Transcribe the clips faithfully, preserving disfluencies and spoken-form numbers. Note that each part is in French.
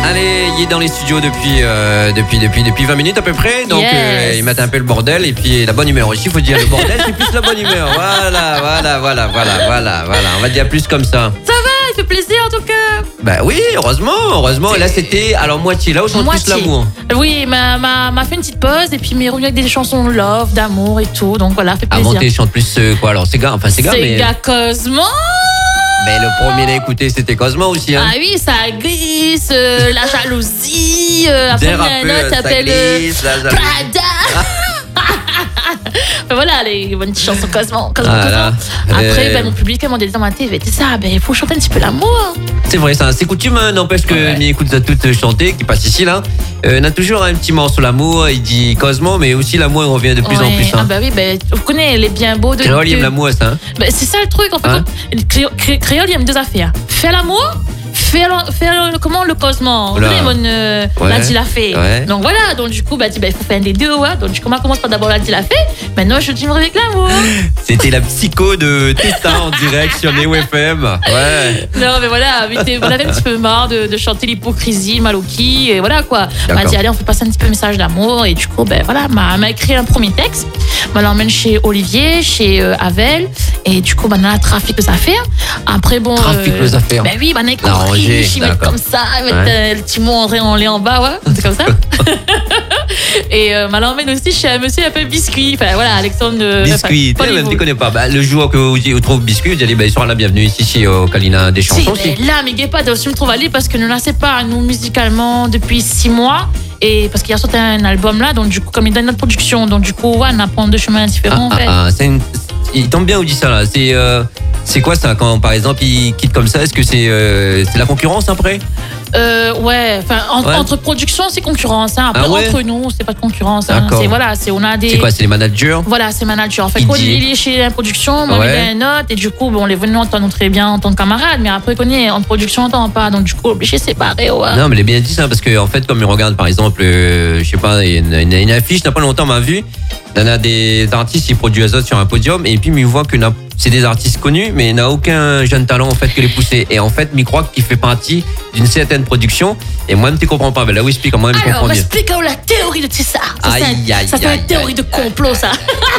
Allez, il est dans les studios depuis, euh, depuis, depuis, depuis vingt minutes à peu près. Donc, yes. euh, il met un peu le bordel et puis la bonne humeur aussi. Il faut dire le bordel, c'est plus la bonne humeur. Voilà, voilà, voilà, voilà, voilà, voilà. On va dire plus comme ça. Ça va, il fait plaisir en tout cas. Bah oui, heureusement, heureusement. Et là, c'était alors moitié. Là où chante plus l'amour. Oui, m'a, m'a, m'a fait une petite pause et puis m'est revenu avec des chansons love, d'amour et tout. Donc voilà, fait plaisir. Avant, tu chantes plus euh, quoi alors? C'est gars, enfin c'est gars, mais. C'est gars Cosmo. Mais le premier à écouter, c'était Cosmo aussi. Hein. Ah oui, ça glisse, euh, la jalousie. Euh, après, un Nana t'appelle Prada. Ben voilà, les bonnes chansons Cosmo. Cosmo, ah, Cosmo. Là, après, euh... ben, mon public m'a dit dans ma T V, c'est ça, ben, il faut chanter un petit peu l'amour. C'est vrai, ça, c'est coutume, hein, n'empêche que ouais. m'y écoute à toutes chanter, qui passe ici, là. Euh, on a toujours un petit morceau l'amour, il dit Cosmo, mais aussi l'amour, il revient de plus ouais. en plus. Hein. Ah bah oui, ben, vous connaissez les bien beaux de... Créole, il aime l'amour, ça. Hein. Ben, c'est ça le truc, en fait. Hein? Cré- Créole, il aime deux affaires. Faire l'amour, faire, faire comment le Cosmo. Vous connaissez, mon euh, ouais. la dit la fée. Ouais. Donc voilà, donc du coup, ben, il ben, faut faire un des deux. Ouais. Donc du coup, on commence par d'abord la dit la fée. Maintenant, je dis avec l'amour. C'était la psycho de Testa en direct sur Neo F M. Ouais. Non, mais voilà, vous avez un petit peu marre de, de chanter l'hypocrisie, Maloki, et voilà quoi. On m'a dit, allez, on fait passer un petit peu message d'amour. Et du coup, ben voilà, m'a, m'a écrit un premier texte. On l'emmène chez Olivier, chez euh, Avel. Et du coup, ben, on a trafic aux affaires. Après, bon. Trafic aux euh, affaires. Ben oui, ben, on a compris. Ils mettent comme ça, ils mettent ouais. euh, le petit mot en lait en bas, ouais. C'est comme ça. Et euh, on l'emmène aussi chez un monsieur un peu biscuit. Enfin, voilà, Alexandre. Biscuit, tu ne connais pas. Bah, le jour que vous, vous trouvez biscuit, vous allez, bah, ils seront la bienvenue ici, ici au Kalina des chansons. Si, mais là, mais guet pas de aussi me trouve aller parce que nous ne sais pas, nous, musicalement, depuis six mois. Et parce qu'il y a sorti un album là, donc du coup, comme il donne notre production, donc du coup, ouais, on apprend deux chemins différents. Ah, en fait. ah, ah, c'est une... Il tombe bien où dit ça là. C'est, euh, c'est quoi ça quand par exemple il quitte comme ça? Est-ce que c'est, euh, c'est la concurrence après? Euh, ouais, enfin en, ouais. Entre production c'est concurrence. Hein. Après ah ouais. Entre nous c'est pas de concurrence. Hein. C'est voilà, c'est on a des. C'est quoi? C'est les managers? Voilà, c'est managers. En fait, quand il est chez la production, moi ouais. il a une note et du coup bon les venus entendent très bien en tant que camarade, mais après qu'on est en production on n'entend pas, donc du coup obligé de séparer. Ouais. Non mais il est bien dit ça parce que en fait comme il regarde par exemple, euh, je sais pas, une, une, une affiche, n'a pas longtemps m'a vu. Il y a des artistes qui produisent sur un podium et puis il voit que c'est des artistes connus mais il n'a aucun jeune talent en fait que les pousser et en fait il croit qu'il fait partie d'une certaine production et moi-même tu comprends pas. Ben là où explique comment même alors comprends bien. Alors explique la théorie de ça. Ça aïe, c'est, aïe, ça, c'est aïe, une théorie aïe, de complot ça.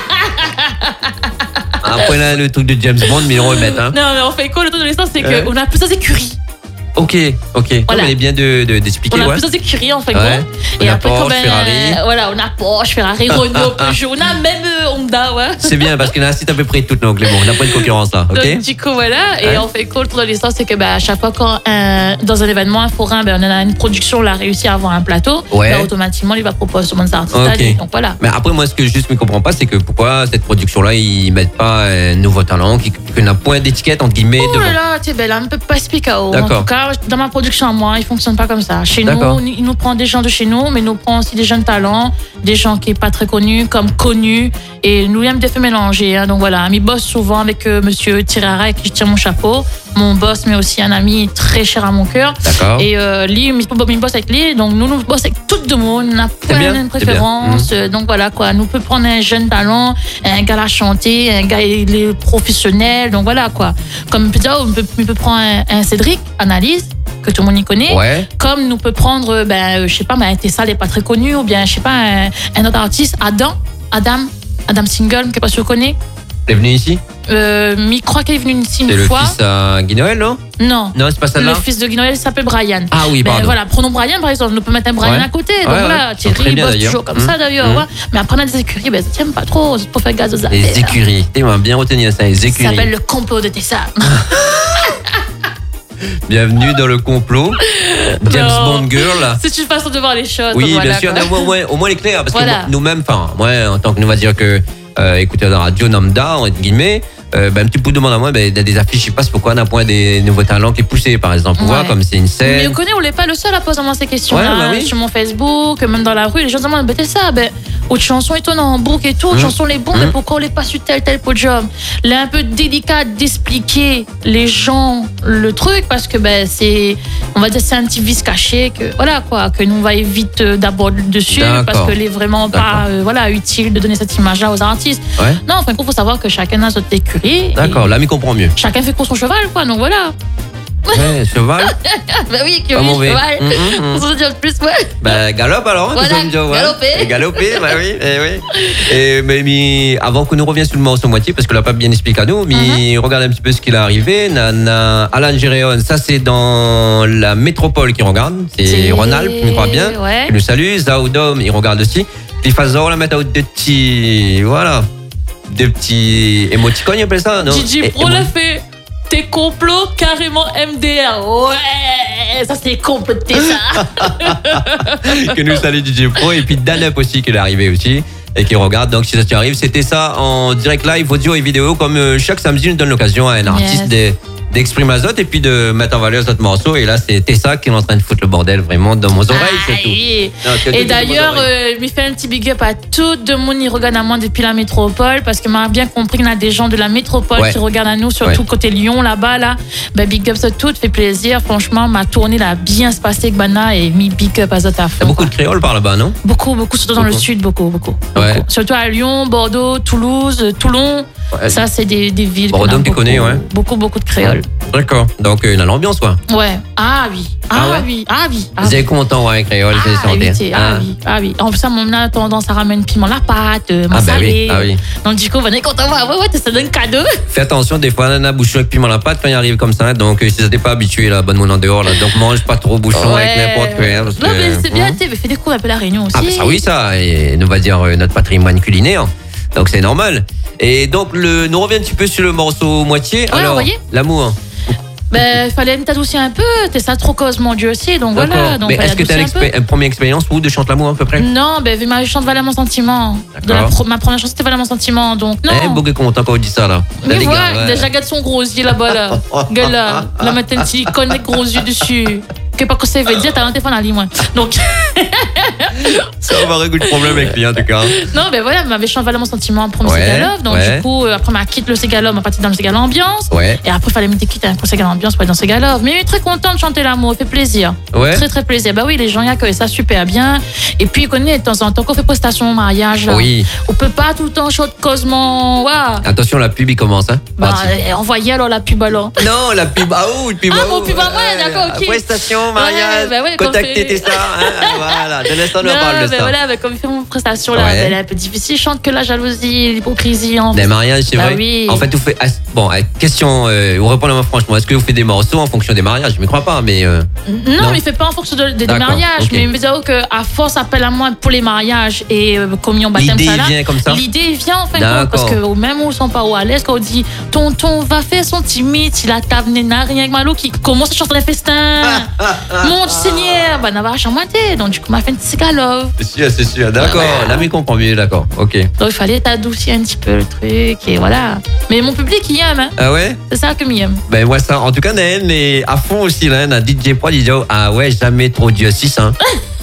Après là le truc de James Bond mais ils le remettent hein. Non mais on fait quoi le truc de l'histoire c'est euh. qu'on a plusieurs écuries. Ok, ok. Voilà. Non, mais il est bien de, de, d'expliquer. On a ouais. plusieurs écuries en fait. Ouais. Et on a après, Porsche, ben, Ferrari. Euh, voilà, on a Porsche, Ferrari, Renault, Peugeot. On a même euh, Honda, ouais. C'est bien parce qu'il y en a à peu près toutes, donc bon, on n'a pas de concurrence là. Ok. Donc, du coup, voilà. Et ouais. on fait quoi le tour de l'histoire, c'est que bah, à chaque fois quand un, dans un événement, un forain, ben, on a une production, on a réussi à avoir un plateau. Ouais. Ben, automatiquement, il va proposer sur mon artiste. Okay. Donc voilà. Mais après, moi, ce que je juste ne comprends pas, c'est que pourquoi cette production-là, ils mettent pas un nouveau talent, qui n'a point d'étiquette entre guillemets. Oh là là, tu sais, ben là, on ne peut pas expliquer. En tout cas, dans ma production à moi, il fonctionne pas comme ça. Chez D'accord. nous, il nous prend des gens de chez nous, mais il nous prend aussi des jeunes talents, des gens qui sont pas très connus, comme connus. Et nous, il aime des faits mélangés. Hein. Donc voilà, il bosse souvent avec euh, monsieur Tirara, avec qui je tire mon chapeau. Mon boss, mais aussi un ami très cher à mon cœur. D'accord. Et euh, lui, il bosse avec lui. Donc nous, nous bossons avec tout le monde. On n'a pas une préférence. Mmh. Donc voilà, quoi. Nous peut prendre un jeune talent, un gars à chanter, un gars il est professionnel. Donc voilà, quoi. Comme peut-être, on peut, on peut prendre un, un Cédric, Analyse, que tout le monde y connaît. Ouais. Comme nous peut prendre, ben, je sais pas, ben, Tessa n'est pas très connu, ou bien, je sais pas, un, un autre artiste, Adam, Adam, Adam Single, que pas si vous connaissez. Il est venu ici? Euh, mais il croit qu'il est venu ici une c'est fois. C'est le fils à Guy Noël, non? Non. Non, c'est pas ça là. Le fils de Guy Noël, il s'appelle Brian. Ah oui, pardon. Ben, voilà, prenons Brian par exemple. On peut mettre un Brian ouais. à côté. Ouais, donc ouais, voilà, ouais. Thierry, il bosse d'ailleurs. toujours comme mmh. ça d'ailleurs. Mmh. Ouais. Mais après, on a des écuries, ben, t'aimes pas trop. C'est pour faire gaz aux affaires. Les écuries. Tu m'as bien retenu ça, les écuries. Ça s'appelle le complot de Tessa. Bienvenue dans le complot. James non. Bond Girl. C'est une façon de voir les choses. Oui, voilà, bien sûr. Non, au, moins, au moins les clairs. Parce voilà. que nous-mêmes, enfin, moi, en tant que nous, on va dire que euh, écoutez la radio lambda, entre guillemets, euh, ben, tu peux demander à moi, ben, des affiches, je sais pas pourquoi, on a point des nouveaux talents qui est poussé, par exemple. Ouais. Voir, comme c'est une scène. Mais on connaît, on n'est pas le seul à poser moi ces questions. Ouais, bah oui. Sur mon Facebook, même dans la rue, les gens demandent, ben, ça, ben, autre chanson étonnante en boucle et tout, autre mmh. chanson les bons, mmh. mais pourquoi on n'est pas sur tel, tel podium? Là, un peu délicat d'expliquer les gens le truc, parce que, ben, c'est, on va dire, c'est un petit vice caché, que, voilà, quoi, que nous, on va éviter d'aborder dessus, D'accord. parce que n'est vraiment pas, euh, voilà, utile de donner cette image-là aux artistes. Ouais. Non, enfin, il faut savoir que chacun a son écurie. D'accord, là, mais comprend mieux. Chacun fait pour son cheval, quoi, donc voilà. Ouais, cheval. Bah oui, que oui, cheval. Mmh, mmh. On se dit plus, ouais. Bah, galope alors. Voilà, galoper. Et galoper, bah oui, eh oui. Et, mais, mais avant que nous reviens sur le morceau moitié, parce que l'a pas bien expliqué à nous, mais mm-hmm. regarde un petit peu ce qu'il est arrivé. Nana, Alan Géréon, ça c'est dans la métropole qui regarde. C'est, c'est... Ronald, je crois bien. Ouais. Il nous salue. Zaudom, il regarde aussi. Puis Fazor, la mettre de petits. Voilà. De petits émoticônes, il appelle ça, non? Gigi Pro l'a fait. T'es complot carrément M D R. Ouais, ça c'est comploté ça. Que nous salue D J Pro et puis Danep aussi qui est arrivé aussi et qui regarde. Donc si ça t'arrive, c'était ça en direct live, audio et vidéo comme chaque samedi nous donne l'occasion à un artiste yes. de, d'exprimer Azote et puis de mettre en valeur notre morceau. Et là c'est Tessa qui est en train de foutre le bordel vraiment dans mes oreilles surtout. Non, et d'ailleurs, euh, il fait un petit big up à tout le monde qui regarde à moi depuis la métropole parce que m'a bien compris qu'il y a des gens de la métropole ouais. qui regardent à nous, surtout ouais. côté Lyon là-bas là. Ben, big up ça tout, fait plaisir. Franchement, ma tournée là a bien se passé avec Bana et mis big up à Azote à fond. Il y a beaucoup quoi. de créoles par là-bas, non? Beaucoup, beaucoup, surtout beaucoup. Dans le sud, beaucoup, beaucoup. Ouais. beaucoup. Surtout à Lyon, Bordeaux, Toulouse, Toulon. Ouais. Ça, c'est des, des villes. Bordeaux, tu connais, ouais. Beaucoup, beaucoup de créoles. D'accord. Donc, il y a l'ambiance, quoi. Ouais. Ah oui. Ah, ah ouais. oui. Ah oui. Ah, vous êtes content, ouais, créole, ah, c'est oui, ah, ah oui. Ah oui. En plus, ça, mon a tendance à ramener piment la pâte, euh, ah, bah salé. oui. Ah oui. Donc, du coup, venez content. Ouais, ouais, ça donne cadeau. Fais attention, des fois, on a bouchon avec piment la pâte quand il arrive comme ça. Donc, si vous n'êtes pas habitué, là, bonne monde en dehors, là. Donc, mange pas trop bouchon ouais. avec n'importe quoi. Parce non, que, mais c'est bien, tu sais, fais découvrir un peu la Réunion aussi. Ah, bah, ça, oui, ça. Et on va dire euh, notre patrimoine culinaire. Donc, c'est normal. Et donc, le, nous revient un petit peu sur le morceau moitié. Ouais, alors, l'amour. Ben, il fallait t'adoucir un peu, t'es ça trop cause, mon Dieu aussi, donc D'accord. voilà. Donc, mais est-ce que tu as une première expérience ou de chante l'amour à peu près? Non, ben, vu ma chante Valère mon sentiment. De la pro, ma première chanson c'était Valère mon sentiment, donc non. Eh, Bogué, comment t'as encore dit ça là? Mais voilà, ouais. déjà, regarde son gros yeux là-bas, là. Regarde là, la matin, il connaît gros yeux dessus. Que pas que ça veut dire, t'as un téléphone à l'île, donc. Ça va régler le problème avec lui en tout cas. Non, ben voilà, m'avait chanté Valère mon sentiment en premier ouais, Ségalov, donc ouais. du coup, après, m'a quitté le Ségalov, m'a parti dans le Ségal Ambiance. Ouais. Et après, il fallait me quitter un Ségal Ambiance pour être dans Ségalov. Mais très content de chanter l'amour, fait plaisir. Ouais. Très, très plaisir. Bah oui, les gens y accueillent ça super bien. Et puis, connaît de temps en temps qu'on fait prestation au mariage. Là. Oui. On peut pas tout le temps chanter cosement. Wow. Attention, la pub, il commence. Hein. Bah, envoyez alors la pub alors. Non, la pub, ah où, le pub. Ah, mon pub à moi, d'accord, ok. Prestation, mariage. Ouais, bah ouais, contactez fait... ça. Hein, voilà, de l'instant, on parle de bah ça. Voilà, bah, comme il fait mon prestation là, ouais. Elle est un peu difficile. Chante que la jalousie, l'hypocrisie. En des mariages, c'est bah vrai. Oui. En fait, vous faites. Bon, question, euh, vous répondez à moi franchement. Est-ce que vous faites des morceaux en fonction des mariages? Je ne crois pas, mais. Euh, non, non, mais il ne fait pas en fonction de, de, des mariages. Okay. Mais il me dit qu'à force, appelle à moi pour les mariages et euh, communion, baptême, l'idée vient comme ça. L'idée vient en fin de compte. Parce que même où ils sont pas à l'aise, quand on dit tonton va faire son timide, si la table n'a rien avec Malo qui commence à chanter les festins. Mon Seigneur, bah, n'a pas chamanté. Donc, du coup, m'a fait une Ségalov. C'est sûr, c'est sûr. D'accord. Ah, là, mais comprend mieux, d'accord. Ok. Donc, il fallait t'adoucir un petit peu le truc et voilà. Mais mon public, il aime. Hein. Ah ouais? C'est ça que m'aime. Ben, moi, ça, en tout cas, Naël est à fond aussi, là. Un D J Pro, D J Ah ouais, jamais trop Dieu six, hein.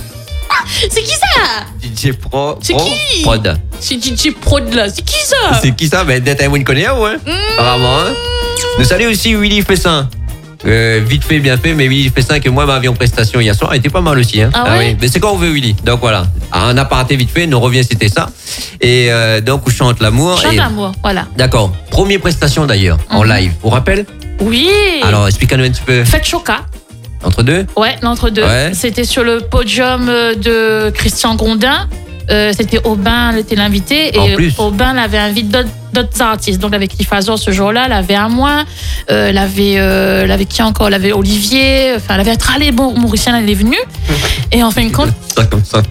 C'est qui ça? D J Pro. C'est Pro, qui? Prod. C'est D J Prod là. C'est qui ça? C'est qui ça? Ben, d'être un one connaît, ouais. Mmh. Apparemment, hein. Nous saluons aussi Willy Fessin. Euh, vite fait, bien fait, mais Willy Fessin que moi m'avions en prestation hier soir, elle était pas mal aussi. Hein. Ah, ah ouais oui, mais c'est quand on veut Willy. Donc voilà, un aparté vite fait, nous revient, c'était ça. Et euh, donc on chante l'amour. Chante et... l'amour, voilà. D'accord. Première prestation d'ailleurs, mm-hmm. en live. Vous vous rappelez? Oui. Alors explique-nous un petit peu. Fête Choca. Entre deux? Ouais, l'entre deux. Ouais. C'était sur le podium de Christian Grondin. Euh, c'était Aubin, elle était l'invité. Et Aubin l'avait invité d'autres, d'autres artistes. Donc, avec Clifazor ce jour-là, elle avait à moi. Euh, elle avait, euh, elle avait qui encore? Elle avait Olivier. Enfin, elle avait Tralé. Bon, Mauricien, elle est venue. Et en fin de compte. Ça comme ça.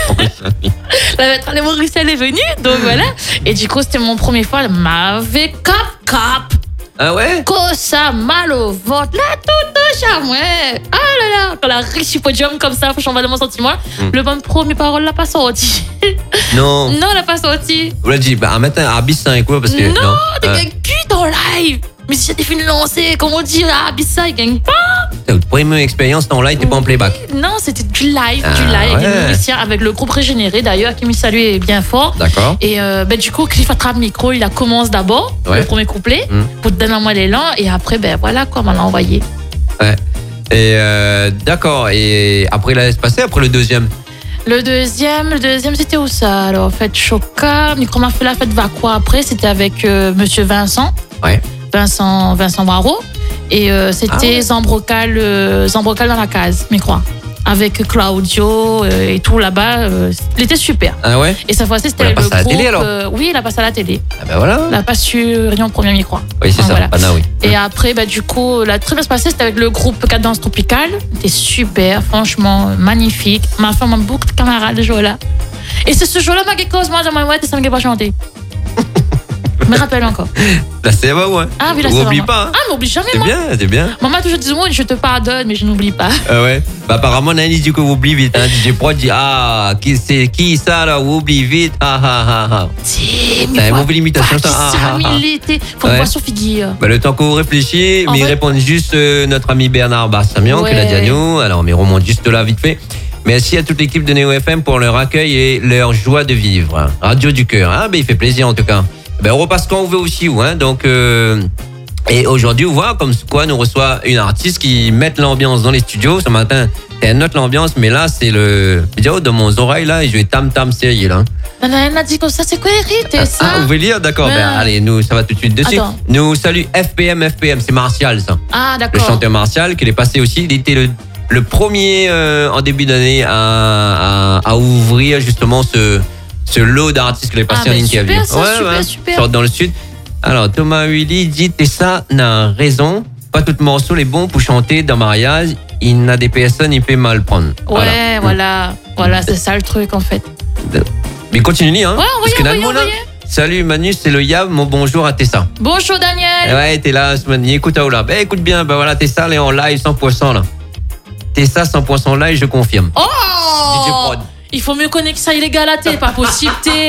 Elle avait Tralé, Mauricien, elle est venue. Donc, voilà. Et du coup, c'était mon premier fois. Elle m'avait cap-cap. Ah ouais? Cosa mal au ventre, là, tout au charme, ouais. Ah là là, quand la riche du podium comme ça, faut changer mon sentiment. Mm. Le bon premier parole l'a pas sorti. Non. Non, elle l'a pas sorti. Vous l'avez dit, bah, un matin, à Abissa, quoi, parce que. Non, non t'es euh... pute en live. Mais si j'étais fini de lancer, comment dire, ah, Abissa, il gagne pas. Votre première expérience en live, t'es pas en playback? Non, c'était du live, ah, du live, ouais. avec des musiciens, avec le groupe Régénéré d'ailleurs, qui me saluait bien fort. D'accord. Et euh, ben, du coup, Cliff attrape le micro, il a commence d'abord, ouais. le premier couplet, mm. pour te donner un mois d'élan, et après, ben voilà quoi, on l'a envoyé. Ouais. Et euh, d'accord, et après, il a se passer après le deuxième? Le deuxième, le deuxième, c'était où ça? Alors, fête Choca, Micro m'a fait la fête va quoi après? C'était avec euh, Monsieur Vincent. Ouais. Vincent, Vincent Barreau. Et euh, c'était ah ouais. Zambrocal, euh, Zambrocal dans la case, je crois. Avec Claudio euh, et tout là-bas. Euh, il était super. Ah ouais? Et cette fois-ci, c'était le groupe. À la télé, alors euh, oui, il a passé à la télé. Ah ben voilà. Il a pas su rien au premier, je crois. Oui, c'est enfin, ça. Voilà. Pana, oui. Et après, bah, du coup, la très bien se passée, c'était avec le groupe Cadence Tropicale. C'était super, franchement, magnifique. Ma femme a beaucoup de camarades ce jour-là. Et c'est ce jour-là, ma cause, moi, j'ai dit, ouais, ça ne m'a pas chanté. Je me rappelle encore. Là, c'est bon, ouais. Ah oui, là, c'est N'oublie pas. Hein. Ah, m'oublie jamais, c'est moi. bien, c'est bien. Maman toujours dit, moi, je te pardonne, mais je n'oublie pas. Ah ouais. Bah, apparemment, Nani dit que vous oubliez vite. Hein. D J Pro dit, ah, qui c'est qui ça, là, vous oubliez vite. Ah, ah, ah, ah. C'est une mauvaise imitation, ça. Ah, ah, ah. Faut me voir sur figure. Bah, le temps que vous réfléchissiez, mais il répond juste euh, notre ami Bernard Bassamian, ouais. qui l'a dit à nous. Alors, mais remonte juste là, vite fait. Merci à toute l'équipe de Néo F M pour leur accueil et leur joie de vivre. Radio du cœur. Ah, ben, il fait plaisir, en tout cas. Ben, on repasse quand on veut aussi, hein. Donc, euh, et aujourd'hui, on voit comme quoi nous reçoit une artiste qui met l'ambiance dans les studios. Ce matin, c'est une autre l'ambiance, mais là, c'est le vidéo de mon oreille, là, et je vais tam tam sérieux, là. Elle a dit comme ça, c'est quoi hérité, ça? Ah, vous voulez lire? D'accord, ben, allez, nous, ça va tout de suite dessus. Attends. Nous, salut F P M, F P M, c'est Martial, ça. Ah, d'accord. Le chanteur Martial, qui est passé aussi, il était le, le premier, euh, en début d'année à, à, à ouvrir, justement, ce, ce lot d'artistes que les passé ah, en interview. Super, ça, ouais, super, ouais. super. Sort dans le sud. Alors, Thomas Willy dit Tessa n'a raison. Pas tout morceau les bons pour chanter dans mariage. Il n'a des personnes, il peut mal prendre. Ouais, voilà. Voilà, voilà c'est ça le truc en fait. Mais continue, hein. Ouais, envoyez, parce que envoyez, envoyez. Salut Manu, c'est le Yab. Mon bonjour à Tessa. Bonjour Daniel. Ouais, t'es là, Manu. Écoute, là. Ben, écoute bien, ben voilà, Tessa, elle est en live cent pour cent là. Tessa cent pour cent live, je confirme. Oh! D J Prod. Il faut mieux connaître ça illégal à t'es pas possible t'es.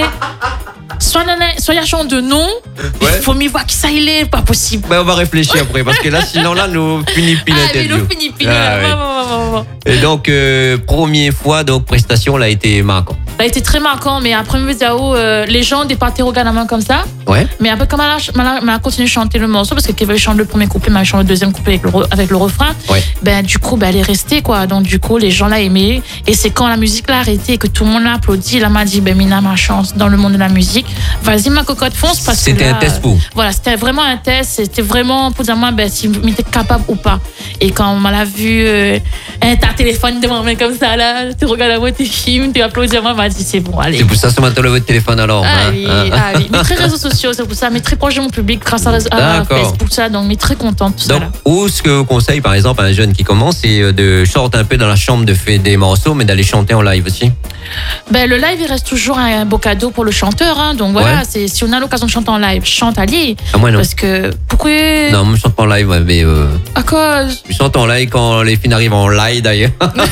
Soit soit y a chant de nom, ouais. Il faut mieux voir qui ça il est, pas possible. Ben on va réfléchir après parce que là sinon là nous finissons pile ah, mais nous finissons pile. Ah, ouais. Et donc euh, première fois donc prestation là a été marquant. Ça a été très marquant, mais après vidéo euh, les gens départaient au la main comme ça. Ouais. Mais après comme elle a, elle a continué de chanter le morceau parce que Kevin chante le premier couplet, mais elle chante le deuxième couplet avec le, avec le refrain. Ouais. Ben du coup ben elle est restée quoi. Donc du coup les gens l'ont aimé et c'est quand la musique l'a arrêté et que tout le monde l'a applaudi, là m'a dit ben Mina ma chance dans le monde de la musique. Vas-y ma cocotte fonce parce que c'était un test pour. Voilà, c'était vraiment un test, c'était vraiment pour dire moi ben si tu es capable ou pas. Et quand on l'a vu euh, t'as téléphone devant moi comme ça là, tu regardes la voix, tu filmes, tu applaudis moi, m'a dit c'est bon, allez. C'est pour ça ce matin le votre téléphone alors. Ah hein, oui, hein. ah oui, mais très réseaux sociaux, c'est pour ça, mais très proche de mon public grâce à, à Facebook ça, donc mais très contente tout donc, ça là. Où ce que vous conseille par exemple à un jeune qui commence, c'est de chanter un peu dans la chambre, de faire des morceaux, mais d'aller chanter en live aussi. Ben le live il reste toujours un beau cadeau pour le chanteur, hein, donc voilà, ouais. c'est si on a l'occasion de chanter en live, chante allez. Ah, moi non. Parce que pourquoi? Non, moi je chante pas en live, mais. Euh, à cause? Je chante en live quand les filles arrivent en live d'ailleurs.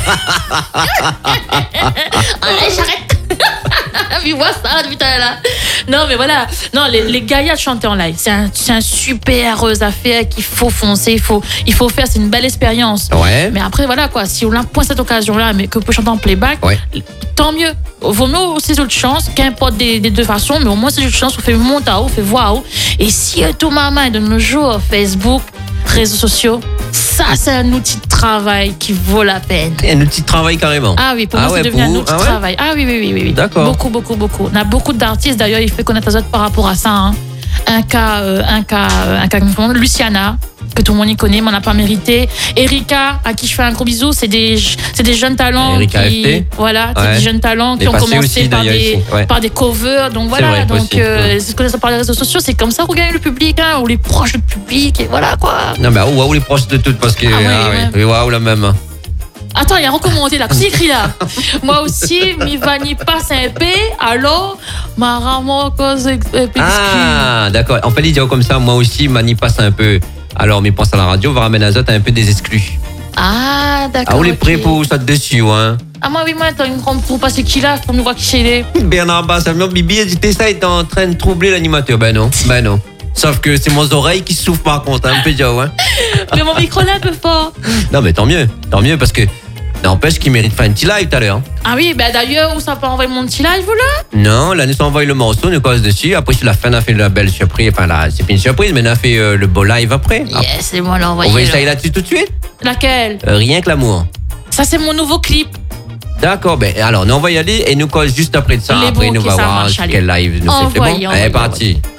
Allez, j'arrête. Mais vois ça, putain là. Non, mais voilà. Non, les, les gaillards chanter en live, c'est un, c'est un super affaire qu'il faut foncer, il faut, il faut faire, c'est une belle expérience. Ouais. Mais après, voilà quoi, si on a point cette occasion-là, mais que vous pouvez chanter en playback, ouais. Tant mieux. Vaut mieux aussi autre chance, qu'importe des, des deux façons, mais au moins c'est autre chance, on fait monter à haut, on fait voir à haut. Et si tout maman de nos jours, Facebook, réseaux sociaux, ça c'est un outil de travail qui vaut la peine. Un outil de travail carrément. Ah oui, pour ah moi ouais, c'est devenu pour... un outil ah de ouais travail. Ah oui, oui, oui, oui. oui. D'accord. Beaucoup, beaucoup, beaucoup. On a beaucoup d'artistes d'ailleurs, il fait connaître les autres par rapport à ça. Hein. Un cas, euh, un cas, euh, un cas, Luciana, que tout le monde y connaît, mais on n'a pas mérité. Erika, à qui je fais un gros bisou, c'est des, c'est des jeunes talents. Erika qui, F T. Voilà, c'est ouais. des jeunes talents qui ont commencé aussi, par des, ouais. par des covers. Donc voilà, vrai, donc aussi, euh, ouais. c'est ce qu'on appelle par les réseaux sociaux, c'est comme ça qu'on gagne le public, hein, on est proche du public, et voilà quoi. Non, mais waouh, les proches de tout, parce que. Ah, ouais, ah, ouais. Waouh, la même. Attends, il y a recommandé là. Qu'est-ce qu'il écrit là? Moi aussi, mi va ni passe un P, alors, ma ramo cause Ah, d'accord. En fait, il dit comme ça, moi aussi, mani passe un peu. Alors, mais pense à la radio, va ramener Azote un peu des exclus. Ah, d'accord. Ah, on est okay. prêt pour ça dessus, hein. Ah, moi, oui, moi, t'as une grande pour passer qui là, pour nous voir qui c'est. Bernard Bass, Bibi, dit ça, est en train de troubler l'animateur. Ben non, ben non. Sauf que c'est mon oreille qui souffre par contre, un peu déjà, ouais. Mais mon micro là, un peu fort. Non, mais tant mieux, tant mieux, parce que n'empêche qu'il mérite de faire un petit live tout à l'heure. Ah oui, ben d'ailleurs, où ça peut envoyer mon petit live, là? Non, là, nous envoie le morceau, nous cause dessus. Après, sur la fin, on a fait la belle surprise. Enfin, là, c'est pas une surprise, mais on a fait euh, le beau live après. Yes, c'est moi l'envoyer. On va essayer là-dessus tout de suite? Laquelle? euh, Rien que l'amour. Ça, c'est mon nouveau clip. D'accord, ben alors, nous, on va y aller et nous cause juste après de ça. Les après, beaux, nous okay, va voir marche, quel live nous c'est bon. Allez, parti.